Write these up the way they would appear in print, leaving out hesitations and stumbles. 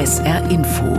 SR Info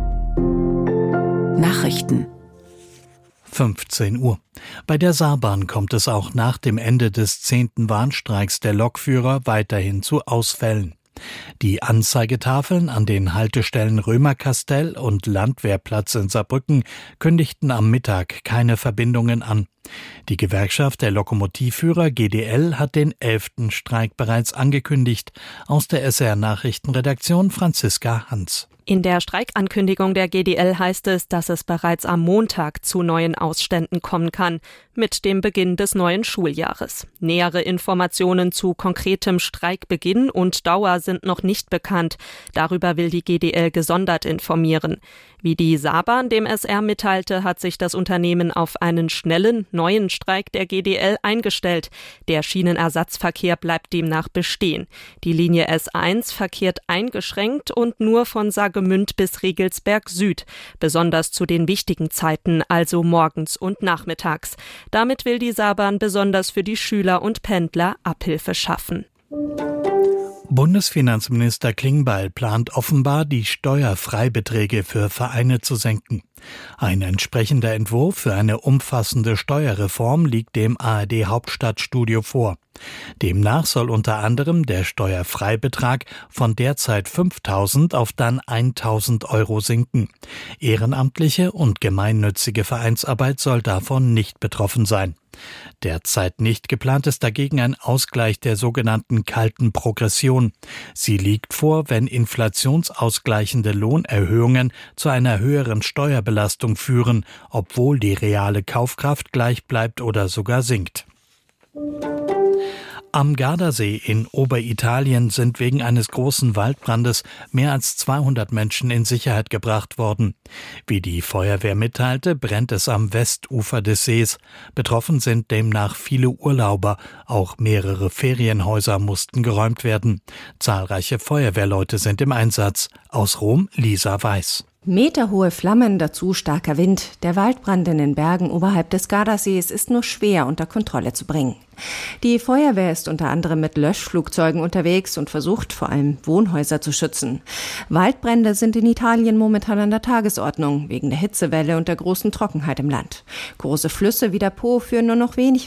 Nachrichten 15 Uhr. Bei der Saarbahn kommt es auch nach dem Ende des 10. Warnstreiks der Lokführer weiterhin zu Ausfällen. Die Anzeigetafeln an den Haltestellen Römerkastell und Landwehrplatz in Saarbrücken kündigten am Mittag keine Verbindungen an. Die Gewerkschaft der Lokomotivführer GDL hat den 11. Streik bereits angekündigt. Aus der SR-Nachrichtenredaktion Franziska Hans. In der Streikankündigung der GDL heißt es, dass es bereits am Montag zu neuen Ausständen kommen kann, mit dem Beginn des neuen Schuljahres. Nähere Informationen zu konkretem Streikbeginn und Dauer sind noch nicht bekannt. Darüber will die GDL gesondert informieren. Wie die Saarbahn dem SR mitteilte, hat sich das Unternehmen auf einen schnellen, neuen Streik der GDL eingestellt. Der Schienenersatzverkehr bleibt demnach bestehen. Die Linie S1 verkehrt eingeschränkt und nur von Saargemünd bis Riegelsberg Süd, besonders zu den wichtigen Zeiten, also morgens und nachmittags. Damit will die Saarbahn besonders für die Schüler und Pendler Abhilfe schaffen. Bundesfinanzminister Klingbeil plant offenbar, die Steuerfreibeträge für Vereine zu senken. Ein entsprechender Entwurf für eine umfassende Steuerreform liegt dem ARD-Hauptstadtstudio vor. Demnach soll unter anderem der Steuerfreibetrag von derzeit 5.000 auf dann 1.000 Euro sinken. Ehrenamtliche und gemeinnützige Vereinsarbeit soll davon nicht betroffen sein. Derzeit nicht geplant ist dagegen ein Ausgleich der sogenannten kalten Progression. Sie liegt vor, wenn inflationsausgleichende Lohnerhöhungen zu einer höheren Steuerbelastung führen, obwohl die reale Kaufkraft gleich bleibt oder sogar sinkt. Am Gardasee in Oberitalien sind wegen eines großen Waldbrandes mehr als 200 Menschen in Sicherheit gebracht worden. Wie die Feuerwehr mitteilte, brennt es am Westufer des Sees. Betroffen sind demnach viele Urlauber. Auch mehrere Ferienhäuser mussten geräumt werden. Zahlreiche Feuerwehrleute sind im Einsatz. Aus Rom, Lisa Weiß. Meterhohe Flammen, dazu starker Wind. Der Waldbrand in den Bergen oberhalb des Gardasees ist nur schwer unter Kontrolle zu bringen. Die Feuerwehr ist unter anderem mit Löschflugzeugen unterwegs und versucht vor allem Wohnhäuser zu schützen. Waldbrände sind in Italien momentan an der Tagesordnung, wegen der Hitzewelle und der großen Trockenheit im Land. Große Flüsse wie der Po führen nur noch wenig